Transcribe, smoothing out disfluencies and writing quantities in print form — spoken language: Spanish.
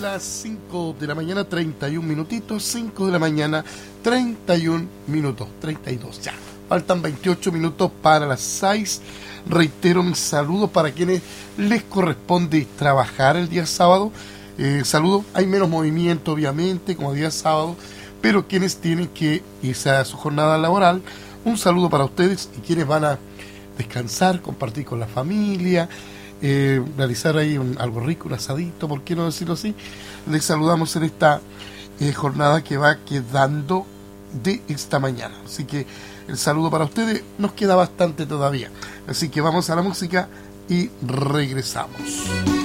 las 5 de la mañana, 31 minutitos. 5 de la mañana, 31 minutos. 32 ya. Faltan 28 minutos para las 6. Reitero mis saludos para quienes les corresponde trabajar el día sábado. Saludos, hay menos movimiento obviamente como día sábado, pero quienes tienen que irse a su jornada laboral, un saludo para ustedes, y quienes van a descansar, compartir con la familia, realizar ahí algo rico, un asadito, por qué no decirlo así. Les saludamos en esta jornada que va quedando de esta mañana, así que el saludo para ustedes. Nos queda bastante todavía, así que vamos a la música y regresamos.